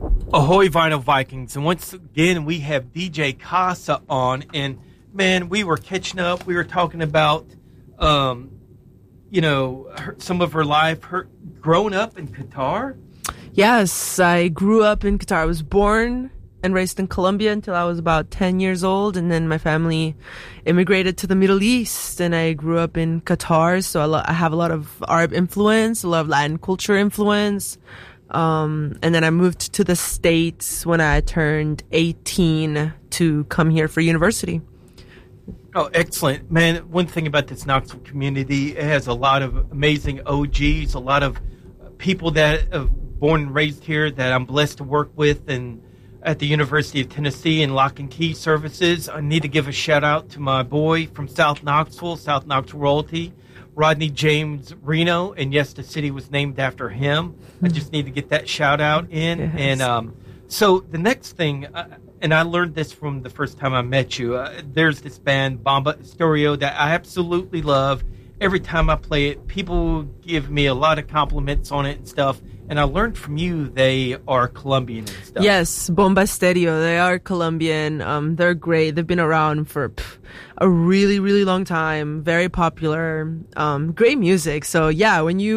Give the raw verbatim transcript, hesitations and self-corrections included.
Ahoy, Vinyl Vikings. And once again, we have D J Casa on. And, man, we were catching up. We were talking about, um, you know, her, some of her life, her growing up in Qatar. Yes, I grew up in Qatar. I was born and raised in Colombia until I was about ten years old. And then my family immigrated to the Middle East. And I grew up in Qatar. So I, lo- I have a lot of Arab influence, a lot of Latin culture influence. Um, and then I moved to the States when I turned eighteen to come here for university. Oh, excellent. Man, one thing about this Knoxville community, it has a lot of amazing O Gs, a lot of people that have born and raised here that I'm blessed to work with and at the University of Tennessee in Lock and Key services. I need to give a shout out to my boy from South Knoxville, South Knoxville Royalty, Rodney James Reno, and yes, the city was named after him. I just need to get that shout out in. Yes. And um, so the next thing, uh, and I learned this from the first time I met you, uh, there's this band, Bomba Estéreo, that I absolutely love. Every time I play it, people give me a lot of compliments on it and stuff. And I learned from you they are Colombian and stuff. Yes, Bomba Estéreo. They are Colombian. Um, they're great. They've been around for pff, a really, really long time. Very popular. Um, great music. So yeah, when you